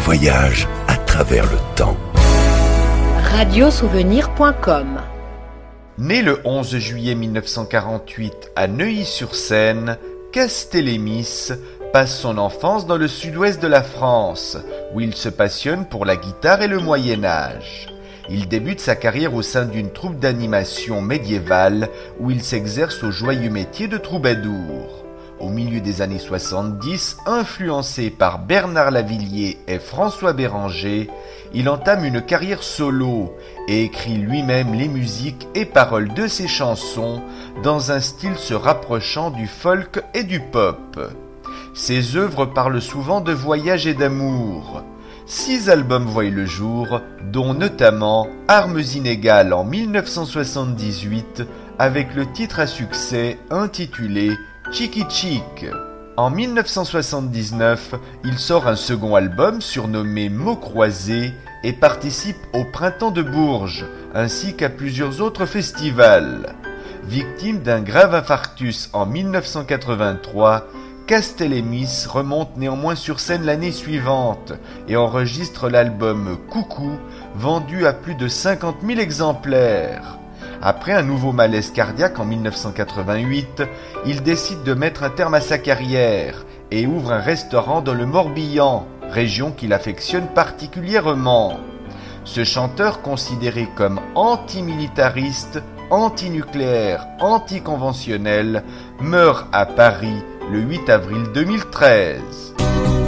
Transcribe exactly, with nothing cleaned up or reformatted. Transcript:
voyage à travers le temps. radiosouvenir point com. Né le onze juillet mille neuf cent quarante-huit à Neuilly-sur-Seine, Castellémis passe son enfance dans le sud-ouest de la France, où il se passionne pour la guitare et le Moyen-Âge. Il débute sa carrière au sein d'une troupe d'animation médiévale où il s'exerce au joyeux métier de troubadour. Au milieu des années soixante-dix, influencé par Bernard Lavilliers et François Béranger, il entame une carrière solo et écrit lui-même les musiques et paroles de ses chansons dans un style se rapprochant du folk et du pop. Ses œuvres parlent souvent de voyage et d'amour. Six albums voient le jour, dont notamment Armes inégales en mille neuf cent soixante-dix-huit, avec le titre à succès intitulé Chicky Chick. En mille neuf cent soixante-dix-neuf, il sort un second album surnommé Mots croisés et participe au Printemps de Bourges, ainsi qu'à plusieurs autres festivals. Victime d'un grave infarctus en mille neuf cent quatre-vingt-trois, Castellémis remonte néanmoins sur scène l'année suivante et enregistre l'album Coucou, vendu à plus de cinquante mille exemplaires. Après un nouveau malaise cardiaque en mille neuf cent quatre-vingt-huit, il décide de mettre un terme à sa carrière et ouvre un restaurant dans le Morbihan, région qu'il affectionne particulièrement. Ce chanteur, considéré comme antimilitariste, antinucléaire, anticonventionnel, meurt à Paris le huit avril deux mille treize.